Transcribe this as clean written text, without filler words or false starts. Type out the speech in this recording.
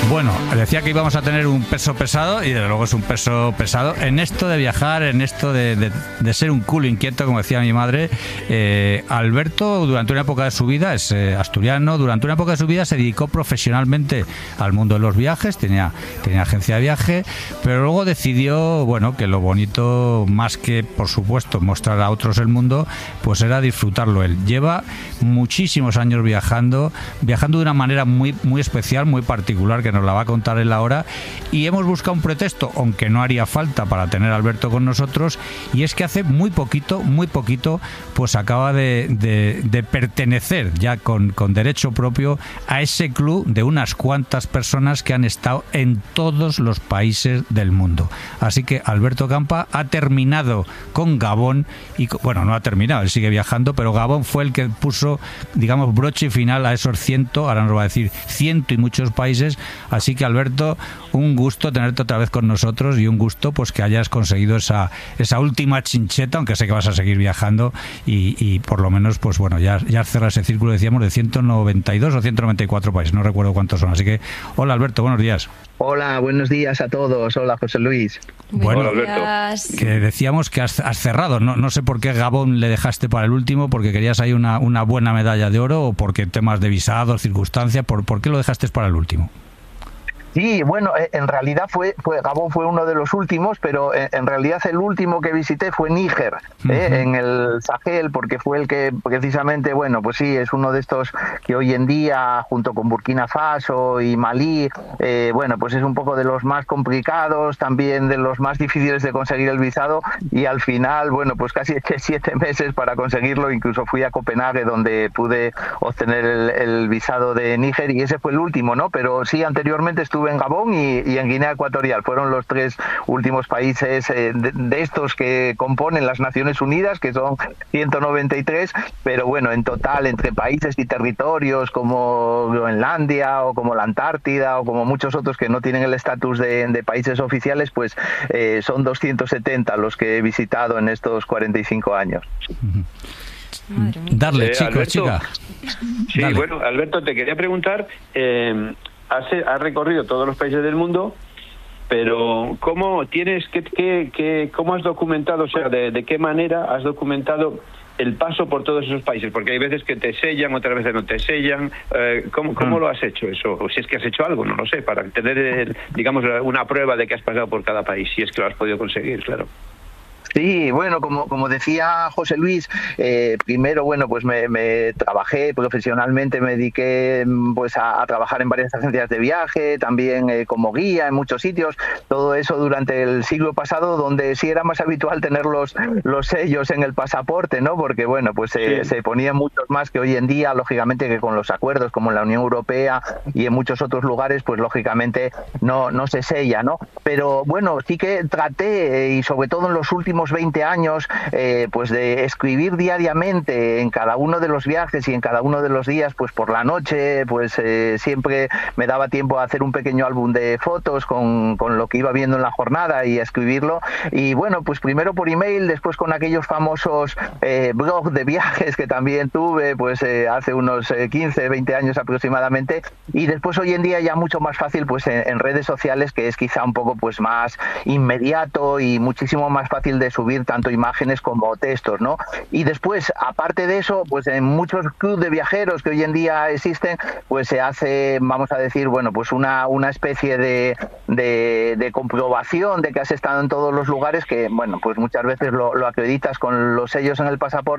Bueno, decía que íbamos a tener un peso pesado y desde luego es un peso pesado en esto de viajar, en esto de ser un culo inquieto, como decía mi madre. Alberto, durante una época de su vida, es asturiano, durante una época de su vida se dedicó profesionalmente al mundo de los viajes, tenía agencia de viaje, pero luego decidió, bueno, que lo bonito, más que por supuesto mostrar a otros el mundo, pues era disfrutarlo él. Lleva muchísimos años viajando de una manera muy, muy especial, muy particular, que nos la va a contar él ahora, y hemos buscado un pretexto, aunque no haría falta para tener a Alberto con nosotros, y es que hace muy poquito, pues acaba de pertenecer ya con derecho propio a ese club de unas cuantas personas que han estado en todos los países del mundo. Así que Alberto Campa ha terminado con Gabón, y bueno, no ha terminado, él sigue viajando, pero Gabón fue el que puso, digamos, broche final a esos 100, ahora nos va a decir 100 y muchos países. Así que, Alberto, un gusto tenerte otra vez con nosotros y un gusto pues que hayas conseguido esa última chincheta, aunque sé que vas a seguir viajando y por lo menos, pues bueno, ya cerrado ese círculo, decíamos, de 192 o 194 países, no recuerdo cuántos son. Así que, hola Alberto, buenos días. Hola, buenos días a todos. Hola, José Luis. Bueno, hola, Alberto. Que decíamos que has cerrado, no sé por qué Gabón le dejaste para el último, porque querías ahí una buena medalla de oro o porque temas de visados, circunstancias, ¿por qué lo dejaste para el último? Sí, bueno, en realidad Gabón fue uno de los últimos, pero en realidad el último que visité fue Níger, en el Sahel, porque fue el que precisamente, bueno, pues sí, es uno de estos que hoy en día, junto con Burkina Faso y Malí, bueno, pues es un poco de los más complicados, también de los más difíciles de conseguir el visado, y al final, bueno, pues casi eché 7 meses para conseguirlo, incluso fui a Copenhague, donde pude obtener el visado de Níger, y ese fue el último, ¿no? Pero sí, anteriormente estuve en Gabón y en Guinea Ecuatorial. Fueron los 3 últimos países de estos que componen las Naciones Unidas, que son 193, pero bueno, en total, entre países y territorios como Groenlandia o como la Antártida o como muchos otros que no tienen el estatus de países oficiales, pues son 270 los que he visitado en estos 45 años. Darle, chico, Alberto, chica. Sí, Dale. bueno, Alberto, te quería preguntar, has recorrido todos los países del mundo, pero ¿cómo has documentado, o sea, de qué manera has documentado el paso por todos esos países? Porque hay veces que te sellan, otras veces no te sellan. ¿Cómo lo has hecho eso? O si es que has hecho algo, no lo sé, para tener, digamos, una prueba de que has pasado por cada país, si es que lo has podido conseguir, claro. Sí, bueno, como decía José Luis, primero, bueno, pues me trabajé profesionalmente, me dediqué pues a trabajar en varias agencias de viaje, también como guía en muchos sitios, todo eso durante el siglo pasado, donde sí era más habitual tener los sellos en el pasaporte, ¿no? Porque, bueno, pues se ponían muchos más que hoy en día, lógicamente que con los acuerdos como en la Unión Europea y en muchos otros lugares, pues lógicamente no se sella, ¿no? Pero bueno, sí que traté, y sobre todo en los últimos 20 años, pues de escribir diariamente en cada uno de los viajes y en cada uno de los días, pues por la noche, pues siempre me daba tiempo a hacer un pequeño álbum de fotos con lo que iba viendo en la jornada y a escribirlo. Y bueno, pues primero por email, después con aquellos famosos blogs de viajes que también tuve, pues hace unos 15, 20 años aproximadamente, y después hoy en día ya mucho más fácil, pues en redes sociales, que es quizá un poco pues más inmediato y muchísimo más fácil de subir tanto imágenes como textos, ¿no? Y después, aparte de eso, pues en muchos clubs de viajeros que hoy en día existen, pues se hace, vamos a decir, bueno, pues una especie de comprobación de que has estado en todos los lugares, que, bueno, pues muchas veces lo acreditas con los sellos en el pasaporte,